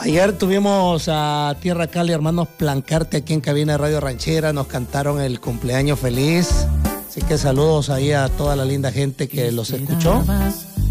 Ayer tuvimos a Tierra Cali, hermanos Plancarte, aquí en cabina de Radio Ranchera. Nos cantaron el cumpleaños feliz. Así que saludos ahí a toda la linda gente que los escuchó.